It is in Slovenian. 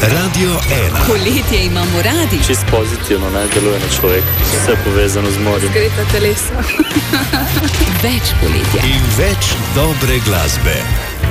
Radio 1. Poletje imamo radi. Čist pozitivno, ne, deluje na človek. Vse povezano z morjem. Zgreta telesa. Več poletja. In več dobre glasbe.